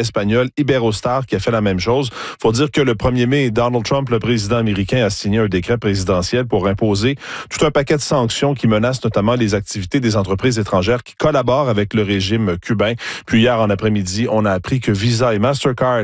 espagnol Iberostar qui a fait la même chose. Il faut dire que le 1er mai, Donald Trump, le président américain, a signé un décret présidentiel pour imposer tout un paquet de sanctions qui menacent notamment les activités des entreprises étrangères qui collaborent avec le régime cubain. Puis hier en après-midi, on a appris que Visa et Mastercard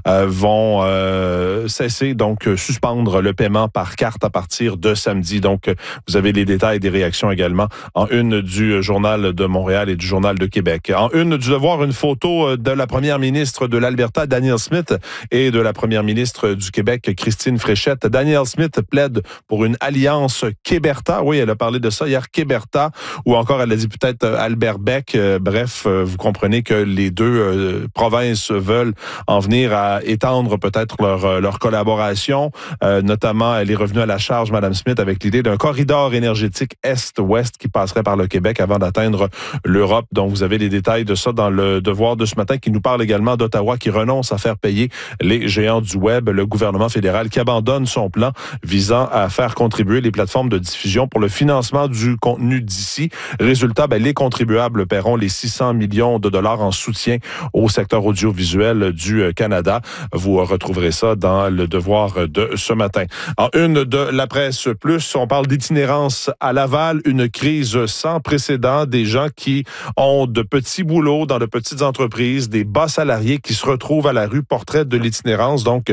vont cesser, donc suspendre le paiement par carte à partir de samedi. Donc, vous avez les détails des réactions également en une du Journal de Montréal et du Journal de Québec. En une du Devoir, une photo de la première ministre de l'Alberta, Danielle Smith, et de la première ministre du Québec, Christine Fréchette. Danielle Smith plaide pour une alliance Québerta. Oui, elle a parlé de ça hier, Québerta, ou encore elle a dit peut-être Albert Beck. Bref, vous comprenez que les deux provinces veulent en venir à étendre peut-être leur collaboration. Notamment, elle est revenue à la charge, Mme Smith, avec l'idée d'un corridor énergétique Est-Ouest qui passerait par le Québec avant d'atteindre l'Europe. Donc, vous avez les détails de ça dans le Devoir de ce matin qui nous parle également d'Ottawa qui renonce à faire payer les géants du web, le gouvernement fédéral qui abandonne son plan visant à faire contribuer les plateformes de diffusion pour le financement du contenu d'ici. Résultat, les contribuables paieront les 600 millions de dollars en soutien au secteur audiovisuel du Canada. Vous retrouverez ça dans le Devoir de ce matin. En une de la presse plus, on parle d'itinérance à Laval, une crise sans précédent, des gens qui ont de petits boulots dans de petites entreprises, des bas salariés qui se retrouvent à la rue, portrait de l'itinérance. Donc,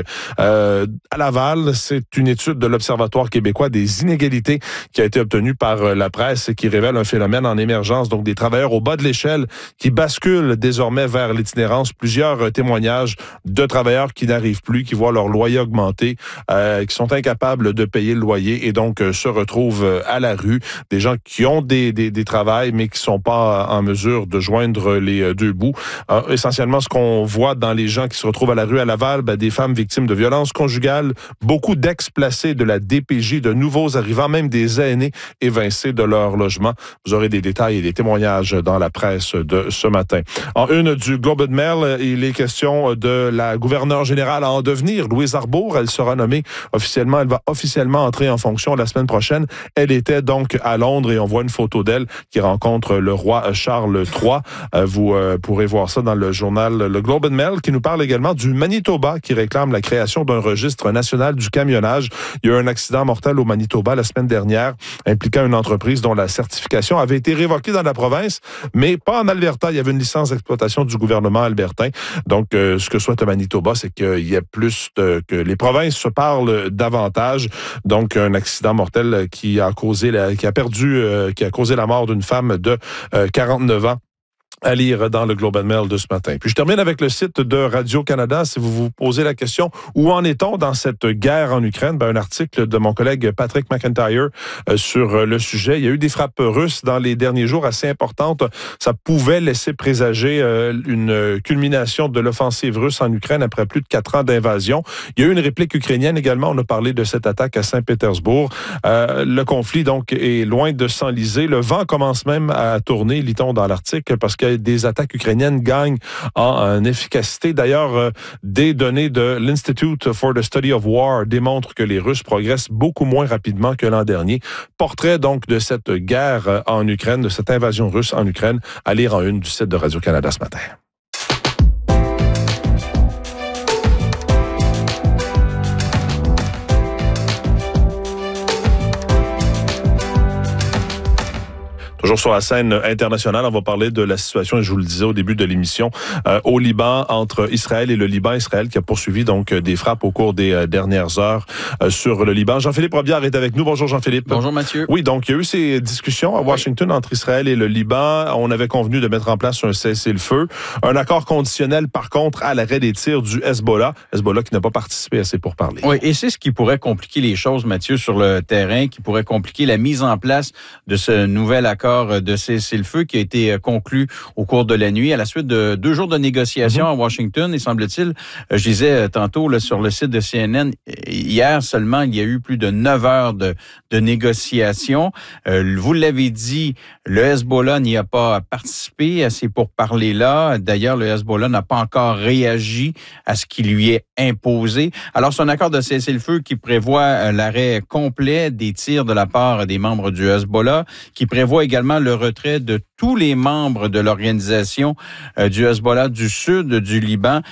à Laval, c'est une étude de l'Observatoire québécois des inégalités qui a été obtenue par la presse et qui révèle un phénomène en émergence, donc des travailleurs au bas de l'échelle qui basculent désormais vers l'itinérance. Plusieurs témoignages de travailleurs qui n'arrivent plus, qui voient leur loyer augmenter, qui sont incapables de payer le loyer et donc se retrouvent à la rue. Des gens qui ont des travails, mais qui ne sont pas en mesure de joindre les deux bouts. Essentiellement, ce qu'on voit dans les gens qui se retrouvent à la rue à Laval, des femmes victimes de violences conjugales, beaucoup d'ex-placés de la DPJ, de nouveaux arrivants, même des aînés évincés de leur logement. Vous aurez des détails et des témoignages dans la presse de ce matin. En une du Globe and Mail, il est question de la gouverneure générale en devenir, Louise Arbour. Elle sera nommée officiellement, elle va officiellement entrer en fonction la semaine prochaine. Elle était donc à Londres et on voit une photo d'elle qui rencontre le roi Charles III. Vous pourrez voir ça dans le journal Le Globe and Mail qui nous parle également du Manitoba qui réclame la création d'un registre national du camionnage. Il y a eu un accident mortel au Manitoba la semaine dernière impliquant une entreprise dont la certification avait été révoquée dans la province, mais pas en Alberta. Il y avait une licence d'exploitation du gouvernement albertain. Donc, ce que souhaite le Manitoba, c'est qu'il y ait plus que les provinces se parlent davantage. Donc, un accident mortel qui a causé la mort d'une femme de 49 ans. À lire dans le Globe and Mail de ce matin. Puis je termine avec le site de Radio-Canada. Si vous vous posez la question, où en est-on dans cette guerre en Ukraine? Un article de mon collègue Patrick McIntyre sur le sujet. Il y a eu des frappes russes dans les derniers jours assez importantes. Ça pouvait laisser présager une culmination de l'offensive russe en Ukraine après plus de 4 ans d'invasion. Il y a eu une réplique ukrainienne également. On a parlé de cette attaque à Saint-Pétersbourg. Le conflit, donc, est loin de s'enliser. Le vent commence même à tourner, lit-on dans l'article, parce que des attaques ukrainiennes gagnent en efficacité. D'ailleurs, des données de l'Institute for the Study of War démontrent que les Russes progressent beaucoup moins rapidement que l'an dernier. Portrait donc de cette guerre en Ukraine, de cette invasion russe en Ukraine, à lire en une du site de Radio-Canada ce matin. Toujours sur la scène internationale, on va parler de la situation, et je vous le disais au début de l'émission, au Liban, entre Israël et le Liban. Israël qui a poursuivi donc des frappes au cours des dernières heures sur le Liban. Jean-Philippe Robillard est avec nous. Bonjour Jean-Philippe. Bonjour Mathieu. Oui, donc il y a eu ces discussions à Washington entre Israël et le Liban. On avait convenu de mettre en place un cessez-le-feu. Un accord conditionnel, par contre, à l'arrêt des tirs du Hezbollah. Hezbollah qui n'a pas participé à ces pourparlers. Oui, et c'est ce qui pourrait compliquer les choses, Mathieu, sur le terrain, qui pourrait compliquer la mise en place de ce nouvel accord de cessez-le-feu qui a été conclu au cours de la nuit à la suite de 2 jours de négociations à Washington. Et semble-t-il, je disais tantôt là, sur le site de CNN, hier seulement, il y a eu plus de 9 heures de négociations. Vous l'avez dit, le Hezbollah n'y a pas participé à ces pourparlers-là. D'ailleurs, le Hezbollah n'a pas encore réagi à ce qui lui est imposé. Alors, c'est un accord de cessez-le-feu qui prévoit l'arrêt complet des tirs de la part des membres du Hezbollah, qui prévoit également le retrait de tous les membres de l'organisation du Hezbollah du sud du Liban.